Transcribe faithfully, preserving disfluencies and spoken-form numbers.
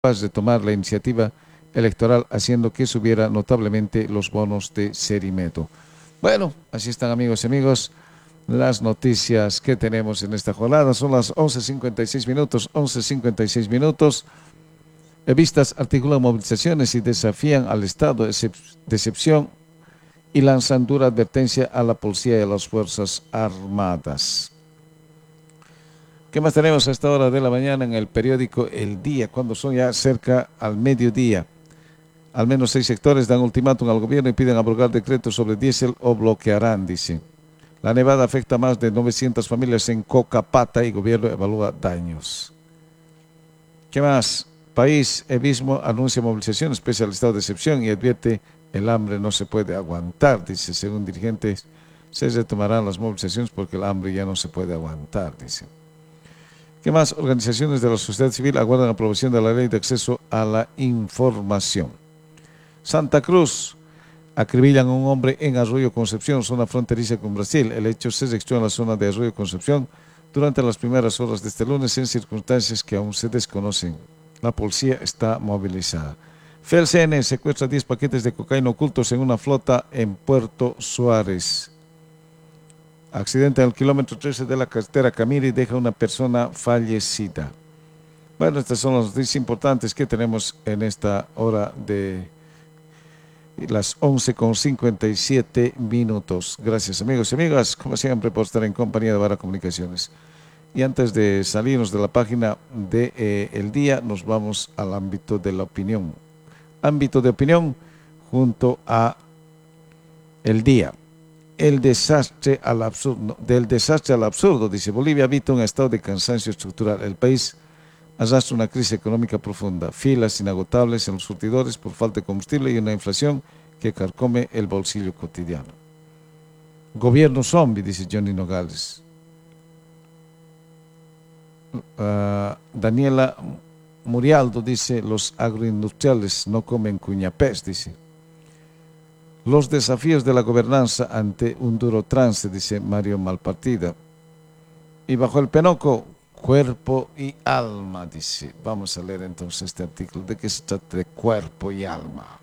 de tomar la iniciativa electoral, haciendo que subiera notablemente los bonos de Serimeto. Bueno, así están, amigos y amigos, las noticias que tenemos en esta jornada. Son las once cincuenta y seis minutos, once cincuenta y seis minutos. Evistas articulan movilizaciones y desafían al estado de excepción y lanzan dura advertencia a la policía y a las Fuerzas Armadas. ¿Qué más tenemos a esta hora de la mañana en el periódico El Día, cuando son ya cerca al mediodía? Al menos seis sectores dan ultimátum al gobierno y piden abrogar decretos sobre diésel o bloquearán, dice. La nevada afecta a más de novecientas familias en Cocapata y gobierno evalúa daños. ¿Qué más? País Evismo anuncia movilización especial al estado de excepción y advierte el hambre no se puede aguantar, dice. Según dirigentes, se retomarán las movilizaciones porque el hambre ya no se puede aguantar, dice. ¿Qué más? Organizaciones de la sociedad civil aguardan aprobación de la ley de acceso a la información. Santa Cruz, acribillan a un hombre en Arroyo Concepción, zona fronteriza con Brasil. El hecho se registró en la zona de Arroyo Concepción durante las primeras horas de este lunes en circunstancias que aún se desconocen. La policía está movilizada. F E L C N secuestra diez paquetes de cocaína ocultos en una flota en Puerto Suárez. Accidente en el kilómetro trece de la carretera Camiri deja una persona fallecida. Bueno, estas son las noticias importantes que tenemos en esta hora de las once con cincuenta y siete minutos. Gracias, amigos y amigas, como siempre, por estar en compañía de Vara Comunicaciones. Y antes de salirnos de la página de eh, El Día, nos vamos al ámbito de la opinión. Ámbito de opinión junto a El Día. El desastre al absurdo, del desastre al absurdo, dice. Bolivia habita un estado de cansancio estructural. El país arrastra una crisis económica profunda, filas inagotables en los surtidores por falta de combustible y una inflación que carcome el bolsillo cotidiano. Gobierno zombie, dice Johnny Nogales. Uh, Daniela Murialdo dice, los agroindustriales no comen cuñapés, dice. Los desafíos de la gobernanza ante un duro trance, dice Mario Malpartida. Y bajo el penoco, cuerpo y alma, dice. Vamos a leer entonces este artículo. ¿De qué se trata? De cuerpo y alma.